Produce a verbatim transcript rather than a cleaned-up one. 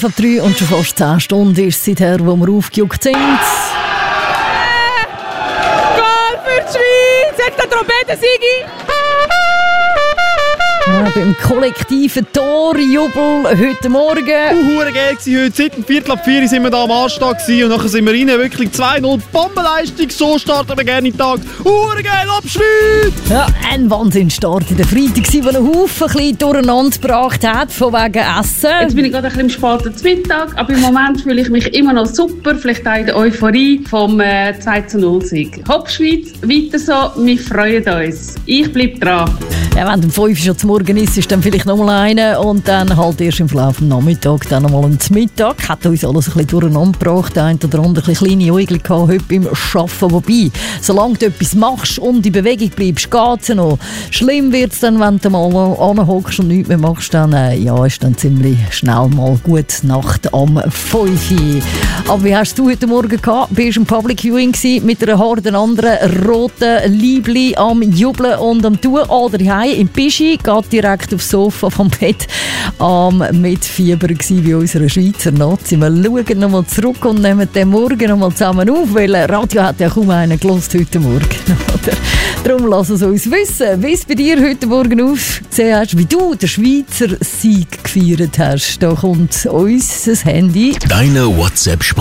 Von drei und schon fast zehn Stunden ist es seither, wo wir aufgejuckt sind. Goal für die Schweiz! Jetzt der Trompeten-Sigi! Ja, beim kollektiven Torjubel heute Morgen. Uh, hure geil gewesen heute. Seit dem Viertel ab vier sind wir da am Anstag gewesen und nachher sind wir rein. Wirklich zwei null Bombenleistung. So starten wir gerne in den Tag. Hure geil, Abschnitt! Ja, ein Wahnsinnstart in der Freitag, der einen Haufen klein durcheinander gebracht hat, von wegen Essen. Jetzt bin ich gerade ein bisschen im späten Mittag, aber im Moment fühle ich mich immer noch super, vielleicht auch in der Euphorie vom äh, zwei zu null Sieg. Hopp Schweiz, weiter so, wir freuen uns. Ich bleibe dran. Ja, wenn du um fünf Uhr zum Morgen isst, ist dann vielleicht noch mal eine und dann halt erst im Verlauf des Nachmittags dann noch mal zum Mittag. Hat uns alles ein bisschen durcheinander gebracht, der eine oder andere ein bisschen kleine Äugel gehabt heute beim Arbeiten. Wobei, solange du etwas machst und in Bewegung bleibst, geht es noch. Schlimm wird es dann, wenn du mal anhockst und nichts mehr machst, dann äh, ja, ist dann ziemlich schnell mal gute Nacht am fünf Uhr. Aber wie hast du heute Morgen gehabt? Bist du im Public Viewing gewesen, mit einer Horde anderen roten Liebli am Jubeln und am Tun oder hier im Pischi, geht direkt aufs Sofa vom Bett ähm, mit Fieber gewesen wie unsere Schweizer Nazi. Wir schauen nochmal zurück und nehmen den Morgen nochmal zusammen auf, weil Radio hat ja kaum einen gehört heute Morgen. Darum lass es uns wissen, wie es bei dir heute Morgen ausgesehen hast, wie du den Schweizer Sieg gefeiert hast. Da kommt uns das Handy. Deine WhatsApp